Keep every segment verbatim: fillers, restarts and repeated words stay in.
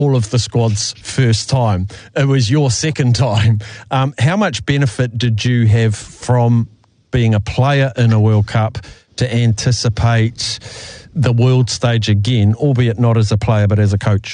all of the squad's first time. It was your second time. Um, how much benefit did you have from being a player in a World Cup to anticipate the world stage again, albeit not as a player but as a coach?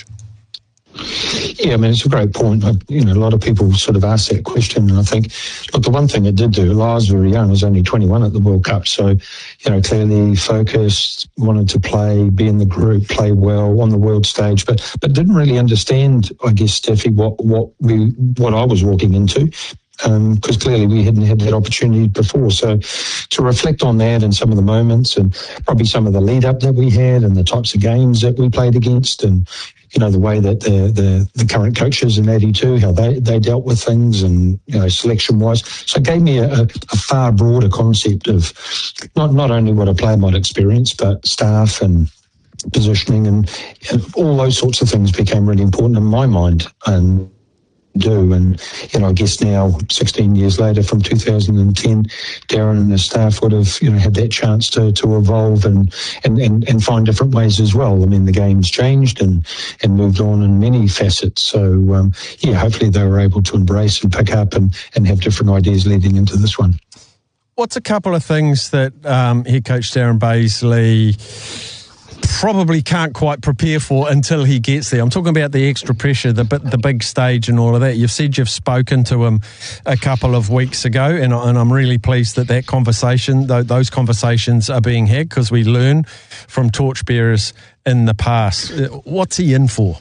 Yeah, I mean, it's a great point. I, you know, a lot of people sort of ask that question, and I think, look, the one thing it did do, I was very young, I was only twenty-one at the World Cup, so, you know, clearly focused, wanted to play, be in the group, play well on the world stage, but but didn't really understand, I guess, Steffi, what what we what I was walking into. Because um, clearly we hadn't had that opportunity before. So to reflect on that and some of the moments and probably some of the lead up that we had and the types of games that we played against and, you know, the way that the the, the current coaches in eighty-two, how they, they dealt with things and, you know, selection-wise. So it gave me a, a far broader concept of not, not only what a player might experience, but staff and positioning and, and all those sorts of things became really important in my mind. And do and you know I guess now sixteen years later from two thousand ten, Darren and the staff would have you know had that chance to to evolve and and and, and find different ways as well. I mean the game's changed and and moved on in many facets, so um, yeah hopefully they were able to embrace and pick up and and have different ideas leading into this one. What's a couple of things that um, head coach Darren Bazley probably can't quite prepare for until he gets there? I'm talking about the extra pressure, the the big stage and all of that. You've said you've spoken to him a couple of weeks ago, and, and I'm really pleased that that conversation, those conversations are being had, because we learn from torchbearers in the past. What's he in for?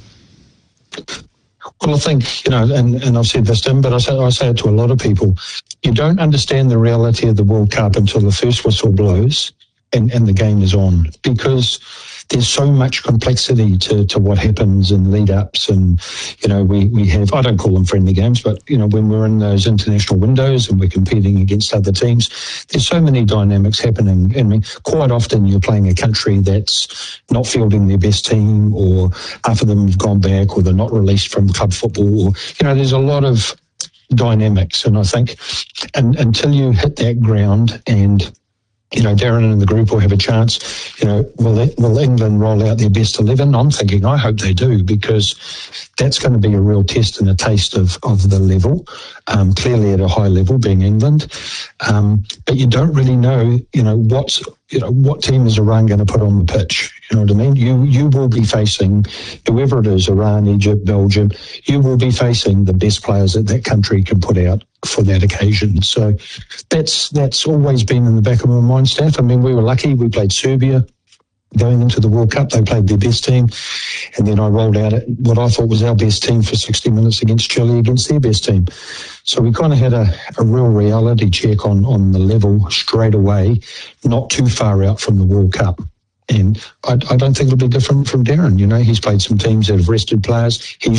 Well, I think, you know, and, and I've said this to him, but I say, I say it to a lot of people, you don't understand the reality of the World Cup until the first whistle blows and, and the game is on, because there's so much complexity to, to what happens in lead-ups and, you know, we, we have, I don't call them friendly games, but, you know, when we're in those international windows and we're competing against other teams, there's so many dynamics happening. I mean, quite often you're playing a country that's not fielding their best team, or half of them have gone back, or they're not released from club football, or, you know, there's a lot of dynamics. And I think and, until you hit that ground and, you know, Darren and the group will have a chance, you know, will will England roll out their best eleven? I'm thinking, I hope they do, because that's going to be a real test and a taste of, of the level, um, clearly at a high level, being England. Um, but you don't really know, you know, what's, you know, what team is Iran going to put on the pitch? You know what I mean? You you will be facing, whoever it is, Iran, Egypt, Belgium, you will be facing the best players that that country can put out for that occasion. So that's that's always been in the back of my mind, Steph. I mean, we were lucky. We played Serbia going into the World Cup. They played their best team. And then I rolled out what I thought was our best team for sixty minutes against Chile, against their best team. So we kind of had a, a real reality check on, on the level straight away, not too far out from the World Cup. And I, I don't think it'll be different from Darren. You know, he's played some teams that have rested players. He's